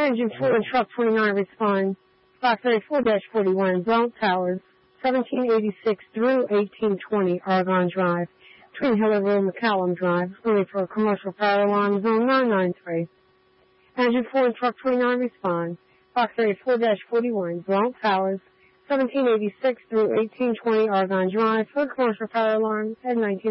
Engine 4 and Truck 29 respond. Box 34-41, Blount Towers, 1786 through 1820, Argonne Drive, Twin Hiller Road, McCallum Drive, only for a commercial fire alarm, zone 993. Engine 4 and Truck 29 respond. Box 34-41, Blount Towers, 1786 through 1820, Argonne Drive, for a commercial fire alarm at 19.